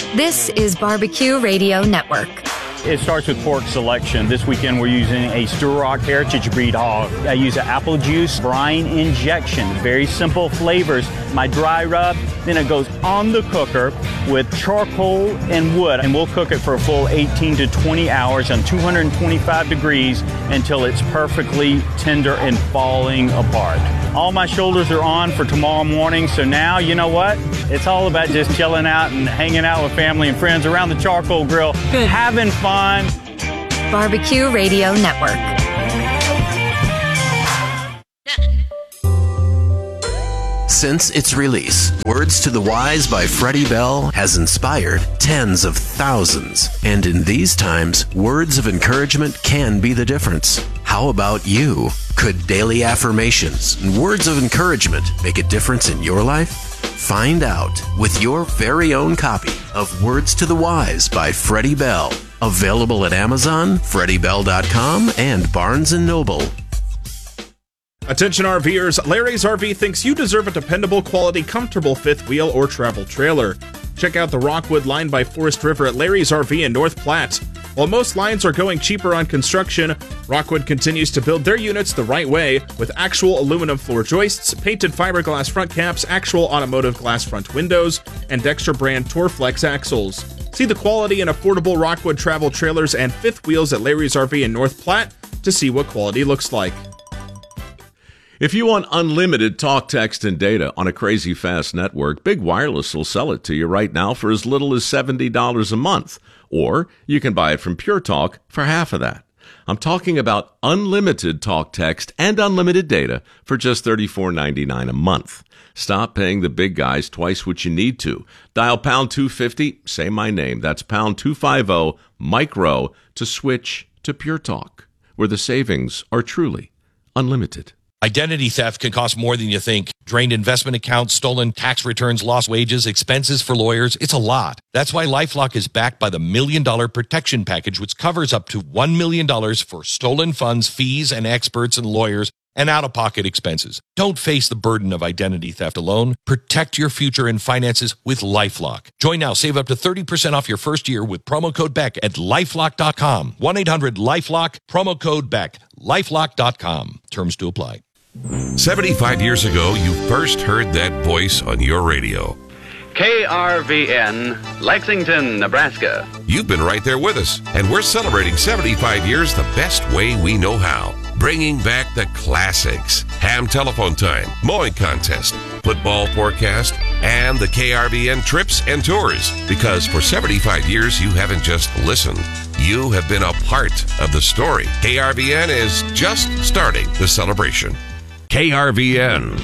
This is Barbecue Radio Network. It starts with pork selection. This weekend we're using a Sturrock Heritage Breed hog. I use an apple juice brine injection. Very simple flavors. My dry rub, then it goes on the cooker with charcoal and wood. And we'll cook it for a full 18 to 20 hours on 225 degrees until it's perfectly tender and falling apart. All my shoulders are on for tomorrow morning. So now, you know what? It's all about just chilling out and hanging out with family and friends around the charcoal grill. Good. Having fun. Barbecue Radio Network. Since its release, Words to the Wise by Freddie Bell has inspired tens of thousands. And in these times, words of encouragement can be the difference. How about you? Could daily affirmations and words of encouragement make a difference in your life? Find out with your very own copy of Words to the Wise by Freddie Bell. Available at Amazon, FreddieBell.com, and Barnes & Noble. Attention RVers, Larry's RV thinks you deserve a dependable, quality, comfortable fifth wheel or travel trailer. Check out the Rockwood line by Forest River at Larry's RV in North Platte. While most lines are going cheaper on construction, Rockwood continues to build their units the right way with actual aluminum floor joists, painted fiberglass front caps, actual automotive glass front windows, and Dexter brand Torflex axles. See the quality and affordable Rockwood travel trailers and fifth wheels at Larry's RV in North Platte to see what quality looks like. If you want unlimited talk, text, and data on a crazy fast network, Big Wireless will sell it to you right now for as little as $70 a month. Or you can buy it from Pure Talk for half of that. I'm talking about unlimited talk, text, and unlimited data for just $34.99 a month. Stop paying the big guys twice what you need to. Dial pound 250, say my name. That's pound 250, micro, to switch to Pure Talk, where the savings are truly unlimited. Identity theft can cost more than you think. Drained investment accounts, stolen tax returns, lost wages, expenses for lawyers. It's a lot. That's why LifeLock is backed by the $1 Million Protection Package, which covers up to $1 million for stolen funds, fees, and experts and lawyers, and out-of-pocket expenses. Don't face the burden of identity theft alone. Protect your future and finances with LifeLock. Join now. Save up to 30% off your first year with promo code BECK at LifeLock.com. 1-800-LifeLock, promo code BECK, LifeLock.com. Terms to apply. 75 years ago, you first heard that voice on your radio. KRVN, Lexington, Nebraska. You've been right there with us, and we're celebrating 75 years the best way we know how. Bringing back the classics. Ham telephone time, mowing contest, football forecast, and the KRVN trips and tours. Because for 75 years, you haven't just listened. You have been a part of the story. KRVN is just starting the celebration. KRVN.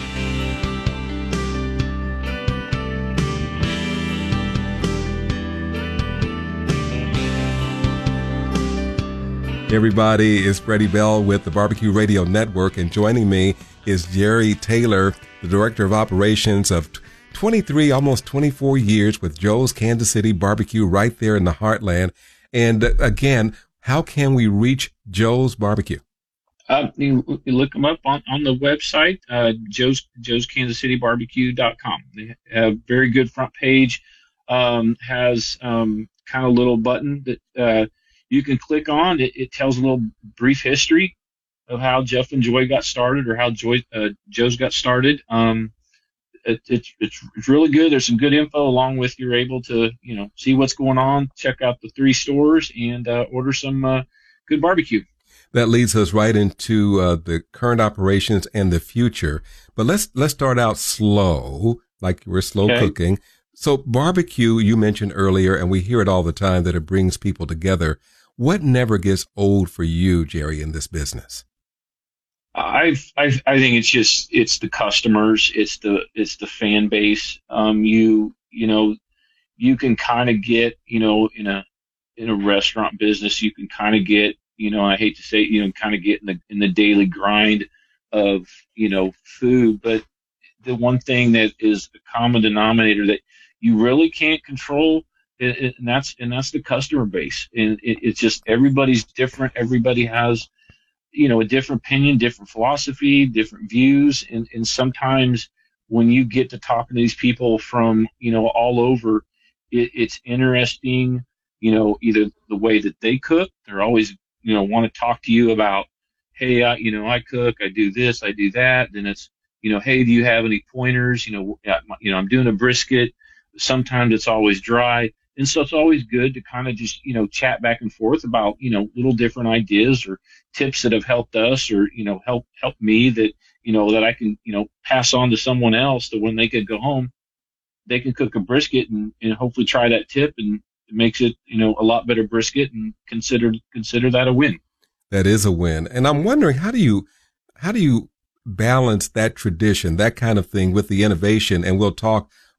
Hey everybody, it's Freddie Bell with the Barbecue Radio Network, and joining me is Jerry Taylor, the Director of Operations of 23, almost 24 years with Joe's Kansas City Barbecue right there in the heartland. And again, how can we reach Joe's Barbecue? You look them up on the website, Joe's KansasCityBarbecue.com. They have a very good front page, has kind of a little button that you can click on. It tells a little brief history of how Jeff and Joy got started, or how Joe's got started. It's really good. There's some good info along with you're able to see what's going on, check out the 3 stores, and order some good barbecue. That leads us right into the current operations and the future. But let's start out slow, like we're slow cooking. So barbecue, you mentioned earlier, and we hear it all the time that it brings people together. What never gets old for you, Jerry, in this business? I think it's the customers, it's the fan base. You can kind of get, in a restaurant business, you can kind of get, I hate to say it, kind of get in the daily grind of, food. But the one thing that is the common denominator that you really can't control, and that's the customer base. And it's just, everybody's different. Everybody has, a different opinion, different philosophy, different views. And sometimes when you get to talking to these people from, all over, it's interesting, you know, either the way that they cook. They're always, you know, want to talk to you about, hey, you know, I cook, I do this, I do that. Then it's, you know, hey, do you have any pointers? You know, I'm doing a brisket. Sometimes it's always dry. And so it's always good to kind of just, you know, chat back and forth about, you know, little different ideas or tips that have helped us or, you know, help me that, you know, that I can, you know, pass on to someone else that when they could go home, they can cook a brisket and hopefully try that tip, and it makes it, you know, a lot better brisket, and consider that a win. That is a win. And I'm wondering, how do you balance that tradition, that kind of thing, with the innovation? And we'll talk